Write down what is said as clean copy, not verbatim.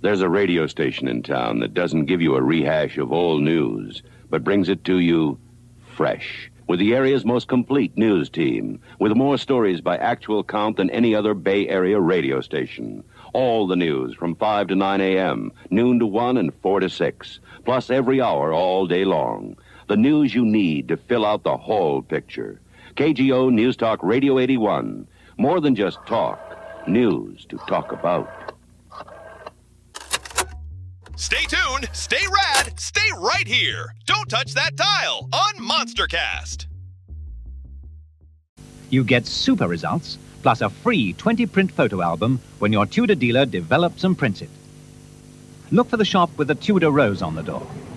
There's a radio station in town that doesn't give you a rehash of old news, but brings it to you fresh. With the area's most complete news team, with more stories by actual count than any other Bay Area radio station. All the news from 5 to 9 a.m., noon to 1, and 4 to 6, plus every hour all day long. The news you need to fill out the whole picture. KGO News Talk Radio 81. More than just talk, news to talk about. Stay tuned, stay rad, stay right here. Don't touch that dial on MonsterCast. You get super results, plus a free 20-print photo album when your Tudor dealer develops and prints it. Look for the shop with the Tudor rose on the door.